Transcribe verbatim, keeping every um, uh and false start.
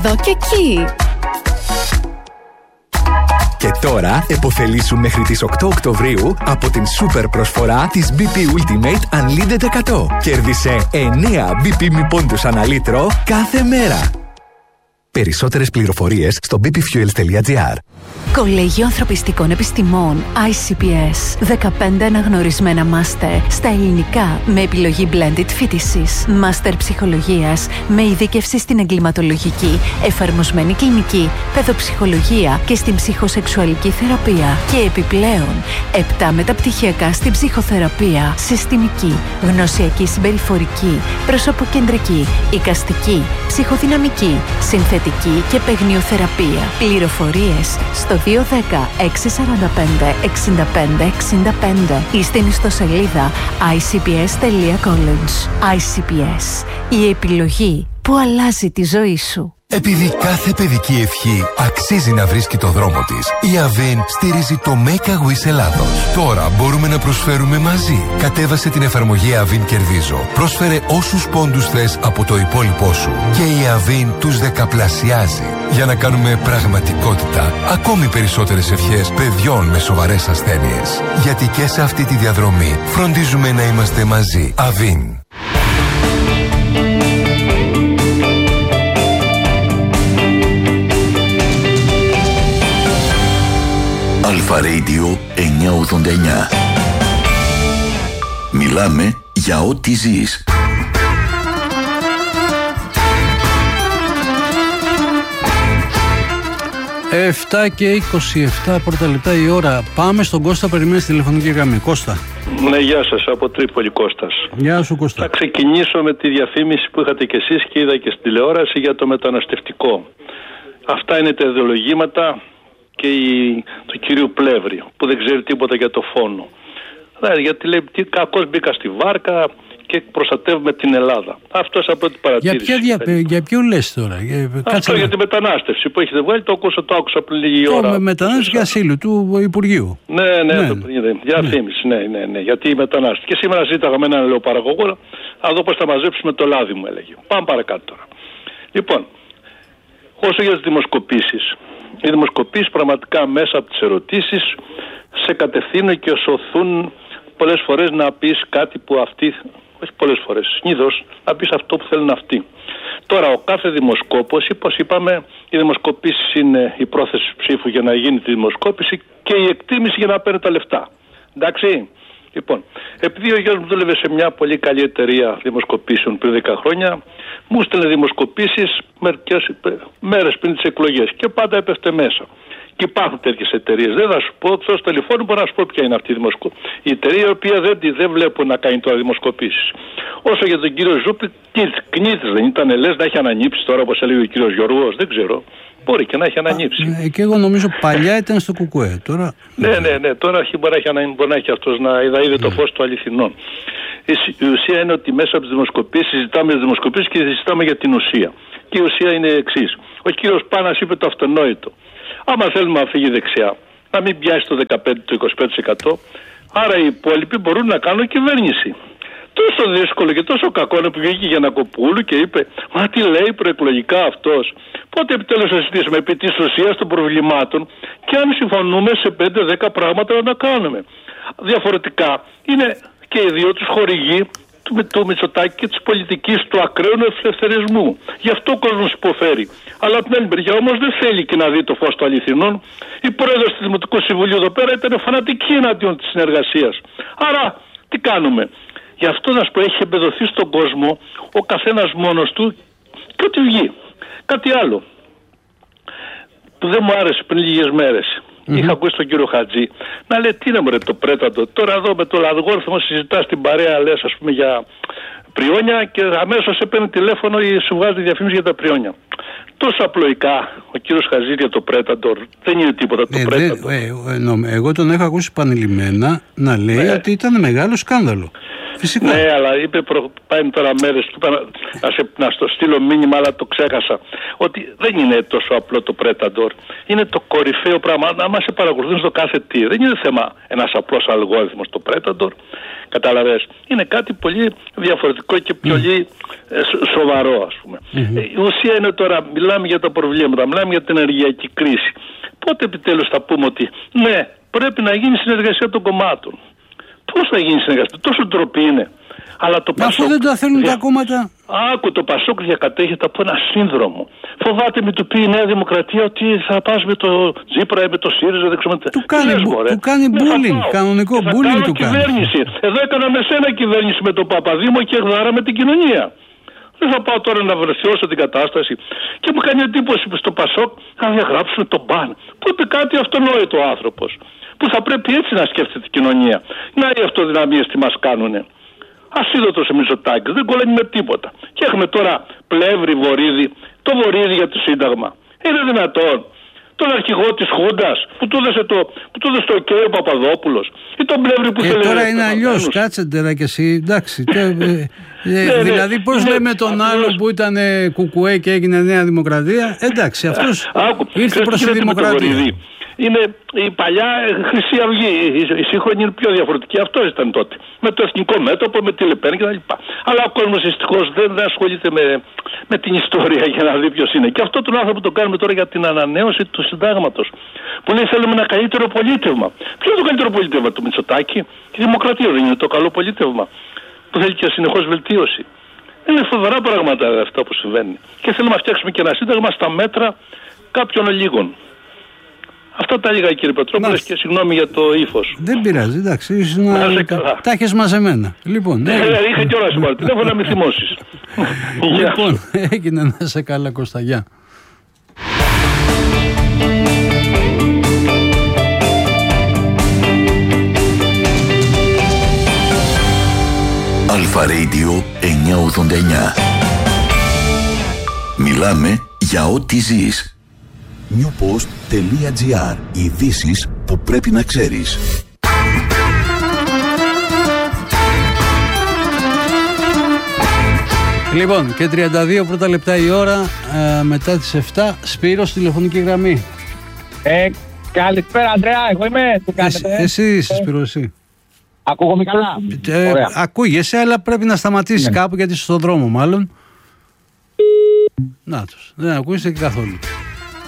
εδώ και εκεί. Και τώρα επωφελήσου μέχρι τις οκτώ Οκτωβρίου από την σούπερ προσφορά της μπι πι Ultimate Unlimited εκατό. Κέρδισε εννέα μπι πι μη πόντους ανά λίτρο κάθε μέρα. Περισσότερες πληροφορίες στο μπι πι fuels τελεία τζι άρ. Κολέγιο Ανθρωπιστικών Επιστημών άι σι πι ες. δεκαπέντε αναγνωρισμένα μάστερ στα ελληνικά με επιλογή blended φοιτησης. Μάστερ ψυχολογίας με ειδίκευση στην εγκληματολογική, εφαρμοσμένη κλινική, παιδοψυχολογία και στην ψυχοσεξουαλική θεραπεία. Και επιπλέον, επτά μεταπτυχιακά στην ψυχοθεραπεία, συστημική, γνωσιακή συμπεριφορική, προσωποκεντρική, εικαστική, ψυχοδυναμική, συνθετική και παιγνιοθεραπεία. Πληροφορίες στο δύο ένα μηδέν έξι τέσσερα πέντε εξήντα πέντε εξήντα πέντε ή στην ιστοσελίδα άι σι πι ες τελεία college. άι σι πι ες. Η επιλογή που αλλάζει τη ζωή σου. Επειδή κάθε παιδική ευχή αξίζει να βρίσκει το δρόμο της, η Avin στηρίζει το Make a Wish Ελλάδος. Τώρα μπορούμε να προσφέρουμε μαζί. Κατέβασε την εφαρμογή Avin Κερδίζω. Πρόσφερε όσους πόντους θες από το υπόλοιπό σου και η Avin τους δεκαπλασιάζει για να κάνουμε πραγματικότητα ακόμη περισσότερες ευχές παιδιών με σοβαρές ασθένειες. Γιατί και σε αυτή τη διαδρομή φροντίζουμε να είμαστε μαζί. Avin. Αλφα Radio εννιακόσια ογδόντα εννιά. Μιλάμε για ό,τι ζεις. Εφτά και είκοσι επτά πρώτα λεπτά η ώρα. Πάμε στον Κώστα, περιμένει στη τηλεφωνική γραμμή. Κώστα. Ναι, γεια σας, από Τρίπολη, Κώστας. Γεια σου, Κώστα. Θα ξεκινήσω με τη διαφήμιση που είχατε κι εσείς και είδα και στην τηλεόραση για το μεταναστευτικό. Αυτά είναι τα ιδεολογήματα και η, του κυρίου Πλεύρη, που δεν ξέρει τίποτα για το φόνο. Δηλαδή, γιατί λέει, τι κακώς μπήκα στη βάρκα και προστατεύουμε την Ελλάδα. Αυτό σαν πρώτη παρατήρηση. Για, ποια, για, για ποιο λες τώρα? Για, Αυτό να... για τη μετανάστευση που έχετε βγάλει, το άκουσα, το άκουσα πριν λίγη ώρα. Το μετανάστευση και ασύλου του Υπουργείου. Ναι, ναι, ναι, το πριν, διαφήμιση, ναι, ναι, ναι, γιατί η μετανάστευση. Και σήμερα ζήταγα με έναν λεωπαραγωγό, να δω πώς θα μαζέψουμε το λάδι μου, έλεγε. Πάμε παρακάτω τώρα. Λοιπόν, όσο για τις δημοσκοπήσεις. Οι δημοσκοπήσεις πραγματικά μέσα από τις ερωτήσεις σε κατευθύνουν και σωθούν πολλές φορές να πεις κάτι που αυτοί, όχι πολλές φορές, συνήθως να πεις αυτό που θέλουν αυτοί. Τώρα ο κάθε δημοσκόπος, όπως είπαμε, οι δημοσκοπήσεις είναι η πρόθεση ψήφου για να γίνει τη δημοσκόπηση και η εκτίμηση για να παίρνει τα λεφτά. Εντάξει. Λοιπόν, επειδή ο γιος μου δούλευε σε μια πολύ καλή εταιρεία δημοσκοπήσεων πριν δέκα χρόνια, μου στέλνε δημοσκοπήσεις μερικές μέρες πριν τις εκλογές και πάντα έπεφτε μέσα. Και υπάρχουν τέτοιες εταιρείες. Δεν θα σου πω, στο τηλεφώνημα μπορώ να σου πω ποια είναι αυτή η δημοσκοπήση. Η εταιρεία η οποία δεν, δεν βλέπω να κάνει τώρα δημοσκοπήσεις. Όσο για τον κύριο Ζούπη, κνίτης δεν ήταν, λες να έχει ανανύψει τώρα όπως έλεγε ο κύριος Γιώργος, δεν ξέρω. Μπορεί και να έχει ανανύψει. Α, και εγώ νομίζω παλιά ήταν στο Κουκουέ. Τώρα... Ναι, ναι, ναι. Τώρα μπορεί να έχει, ανανύψει, μπορεί να έχει αυτός να είδα, είδε το φως του αληθινών. Η ουσία είναι ότι μέσα από τις δημοσκοπήσεις συζητάμε τις δημοσκοπήσεις και συζητάμε για την ουσία. Και η ουσία είναι εξής. Ο κύριος Πάνας είπε το αυτονόητο. Άμα θέλουμε να φύγει δεξιά, να μην πιάσει το δεκαπέντε με είκοσι πέντε τοις εκατό, άρα οι υπόλοιποι μπορούν να κάνουν κυβέρνηση. Τόσο δύσκολο και τόσο κακό είναι που βγήκε για Γιαννακοπούλου και είπε, μα τι λέει προεκλογικά αυτός. Πότε επιτέλους θα συζητήσουμε επί της ουσίας των προβλημάτων και αν συμφωνούμε σε πέντε δέκα πράγματα να τα κάνουμε. Διαφορετικά είναι και οι δύο τους χορηγοί του, του Μητσοτάκη και της πολιτικής του ακραίου ελευθερισμού. Γι' αυτό ο κόσμος υποφέρει. Αλλά από την άλλη μεριά όμως δεν θέλει και να δει το φως των αληθινών. Η πρόεδρος του Δημοτικού Συμβουλίου εδώ πέρα ήταν φανατική εναντίον της συνεργασίας. Άρα τι κάνουμε? Γι' αυτό να σου πω, έχει εμπεδοθεί στον κόσμο ο καθένας μόνος του και ό,τι βγει. Κάτι άλλο που δεν μου άρεσε πριν λίγες μέρες. Mm-hmm. Είχα ακούσει τον κύριο Χατζή να λέει τι είναι μωρέ το πρέτατο. Τώρα εδώ με το λαδγόρθμο συζητά στην παρέα, λες ας πούμε για πριόνια και αμέσως σε παίρνει τηλέφωνο ή σου βγάζει διαφήμιση για τα πριόνια. Τόσο απλοϊκά ο κύριος Χατζή για το πρέτατο δεν είναι τίποτα το ε, πρέτατο. Ε, ε, ε, εγώ τον έχω ακούσει επανειλημμένα να λέει ναι. ότι ήταν μεγάλο σκάνδαλο. Φυσικά. Ναι, αλλά είπε προ... πάει τώρα μέρες και είπα να, να, σε, να στο στείλω μήνυμα, αλλά το ξέχασα. Ότι δεν είναι τόσο απλό το Predator. Είναι το κορυφαίο πράγμα. Άμα σε παρακολουθούν στο κάθε τι, δεν είναι θέμα ένας απλός αλγόριθμος το Predator. Καταλαβες. Είναι κάτι πολύ διαφορετικό και πολύ mm. ε, σοβαρό, ας πούμε. Mm-hmm. Ε, η ουσία είναι τώρα, μιλάμε για τα προβλήματα, μιλάμε για την ενεργειακή κρίση. Πότε επιτέλους θα πούμε ότι ναι, πρέπει να γίνει συνεργασία των κομμάτων. Πώς θα γίνει συνεργασία, τόσο ντροπή είναι. Αλλά το Πασόκ, αφού δεν το θέλουν δια... τα κόμματα. Άκου, το Πασόκ διακατέχεται από ένα σύνδρομο. Φοβάται με του πει η Νέα Δημοκρατία ότι θα πας με το Τζίπρα, με το ΣΥΡΙΖΑ, δεν ξέρω. Του κάνει, λες, μπου, του κάνει bullying, κανονικό bullying του κάνει. Κυβέρνηση. Εδώ έκανα με σένα κυβέρνηση με τον Παπαδήμο και εκδάραμε την κοινωνία. Δεν θα πάω τώρα να βελτιώσω την κατάσταση. Και μου κάνει εντύπωση που στο Πασόκ να διαγράψουμε τον μπαν. Που είπε κάτι αυτονόητο ο άνθρωπος. Που θα πρέπει έτσι να σκέφτεται την κοινωνία. Να οι αυτοδυναμίες τι μας κάνουνε. Ασίδωτος ο Μητσοτάκης, δεν κολλάει με τίποτα. Και έχουμε τώρα Πλεύρη, Βορίδη, το Βορίδη για το Σύνταγμα. Είναι δυνατόν. Τον αρχηγό της Χούντας που του έδωσε το, που του έδωσε το ΟΚ ο Παπαδόπουλος ή τον Πλεύρη που ε, θέλει. Τώρα είναι αλλιώς, κάτσε τώρα κι εσύ, εντάξει. τε, ε, ε, δηλαδή πώς λέμε τον άλλο που ήταν ε, Κουκουέ και έγινε Νέα Δημοκρατία, εντάξει, αυτός ήρθε προς τη Δημοκρατία. Είναι η παλιά Χρυσή Αυγή, η σύγχρονη είναι πιο διαφορετική. Αυτό ήταν τότε. Με το εθνικό μέτωπο, με τη Λεπέν κτλ. Αλλά ο κόσμος δυστυχώς δεν, δεν ασχολείται με, με την ιστορία για να δει ποιος είναι. Και αυτό τον άνθρωπο το κάνουμε τώρα για την ανανέωση του συντάγματος. Που λέει θέλουμε ένα καλύτερο πολίτευμα. Ποιο είναι το καλύτερο πολίτευμα, το Μητσοτάκη? Η Δημοκρατία δεν είναι το καλό πολίτευμα που θέλει και συνεχώς βελτίωση. Είναι φοβερά πράγματα αυτά που συμβαίνει. Και θέλουμε να φτιάξουμε και ένα σύνταγμα στα μέτρα κάποιων λίγων. Αυτά τα έλεγα, κύριε Πετρόπουλε, και συγγνώμη για το ύφος. Δεν πειράζει, εντάξει. Να... Να τα έχεις μαζεμένα. Λοιπόν, ναι, ναι. Είχα κιόλας πάλι. Δεν έχω να με θυμώσεις. Λοιπόν, έγινε να σε καλά, Κώστα. Γεια. Αλφα Radio εννιακόσια ογδόντα εννιά. Μιλάμε για ό,τι ζεις. newpost.gr. Ειδήσεις που πρέπει να ξέρεις. Λοιπόν, και τριάντα δύο πρώτα λεπτά η ώρα, ε, μετά τις εφτά, Σπύρος, τηλεφωνική γραμμή. Ε, καλησπέρα, Ανδρέα, εγώ είμαι. Τι κάνετε? Εσύ, εσύ είσαι, Σπύρο, εσύ. Ακούγομαι καλά? Ε, ακούγεσαι, αλλά πρέπει να σταματήσεις, ναι, κάπου, γιατί είσαι στον δρόμο μάλλον. Να τους, δεν ακούγεσαι και καθόλου.